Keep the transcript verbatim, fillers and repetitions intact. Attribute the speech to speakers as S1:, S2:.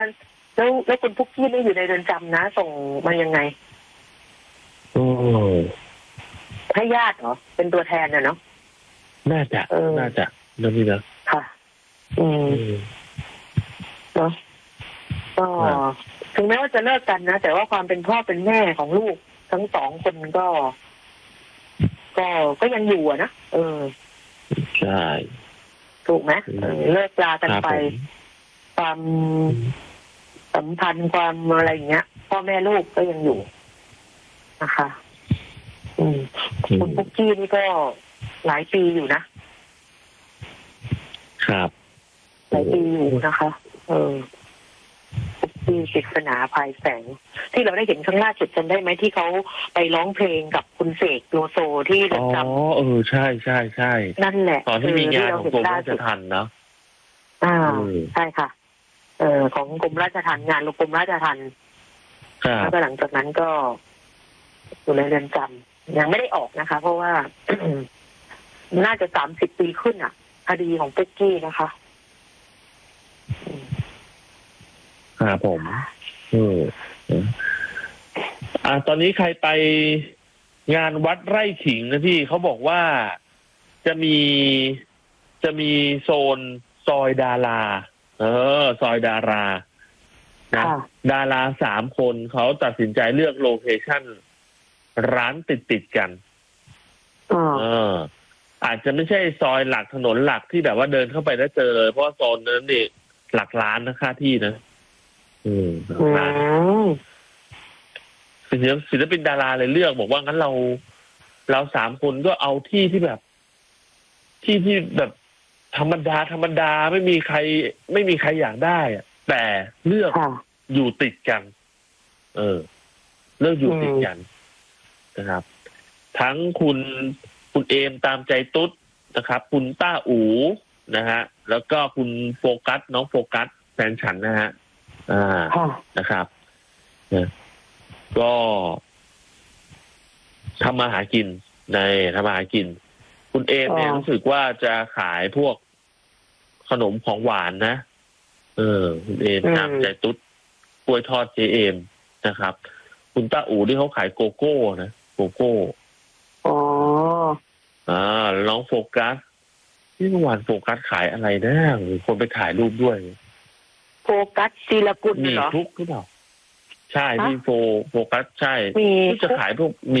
S1: แล้วแล้วคุณพุกกี้นี่อยู่ในเรือนจำนะส่งมายังไง
S2: โอ้
S1: ให้ญาติเหรอเป็นตัวแทนน่ะเนาะ
S2: น่าจะน่าจะแล้วนี่นะ
S1: ค่ะ อืมเนาะก็ถึงแม้ว่าจะเลิกกันนะแต่ว่าความเป็นพ่อเป็นแม่ของลูกทั้งสองคนก็ ก็ก็ยังอยู่อะนะเออ
S2: ใช่
S1: ถูกไหมเลิกลากันไปความสัมพันธ์ความอะไรอย่างเงี้ยพ่อแม่ลูกก็ยังอยู่นะคะ อืมคุณปุ๊กกี้นี่ก็หลายปีอยู่นะครับหลายปีอยู่นะคะ เออปุ๊กกี้ปริศนาภายแสงที่เราได้เห็นครั้งล่าสุดจำได้ไหมที่เขาไปร้องเพลงกับคุณเสกโลโซที่เรือนจำ
S2: อ๋อเออใช่ใช่ใช่
S1: นั่นแหละ
S2: ตอนที่มีงานของกรมราชทัณฑ์เนาะ
S1: อ่าใช่ค่ะ เออของกรมราชทัณฑ์งานกรมราชทัณฑ์แล้วก็หลังจากนั้นก็อยู่ในเรือนจำยังไม่ได้ออกนะคะ เพราะว่า น่าจะสามสิบปีขึ้นอ่ะคดีของปุ๊กกี้นะคะ
S2: ครับผมอืมอ่าตอนนี้ใครไปงานวัดไร่ขิงนะพี่เขาบอกว่าจะมีจะมีโซนซอยดาราเออซอยดารานะดาราสามคนเขาตัดสินใจเลือกโลเคชั่นร้านติดติดกันเอออาจจะไม่ใช่ซอยหลักถนนหลักที่แบบว่าเดินเข้าไปแล้วเจอเลยเพราะว่าโซนนั้นนี่หลักล้านนะค่าที่นะอืมหลักล้านศิลปินดาราเลยเลือกบอกว่างั้นเราเราสามคนก็เอาที่ที่แบบที่ที่แบบธรรมดาธรรมดาไม่มีใครไม่มีใครอยากได้อะแต่เลือกอยู่ติดกันเออเลือกอยู่ติดกันนะครับ ทั้งคุณคุณเอมตามใจตุ๊ดนะครับ คุณต้าอู๋นะฮะแล้วก็คุณโฟกัสน้องโฟกัสแฟนฉันนะฮะอ่านะครับนะก็ทำมาหากินในทำมาหากินคุณเอมเนี่ยรู้สึกว่าจะขายพวกขนมของหวานนะเออคุณเอมตามใจตุ๊ดกล้วยทอดเจเอมนะครับคุณต้าอู๋ที่เขาขายโกโก้นะโกโก้
S1: อ๋อ
S2: อ่าน้องโฟกัสที่เมื่อวานโฟกัสขายอะไรนะคนไปถ่ายรูปด้วย
S1: โฟกัสศิลกุล
S2: มี
S1: เหรอ
S2: ทุกหรือเปล่าใช่ที่โฟโฟกัสใช่
S1: มี
S2: จะขายพวก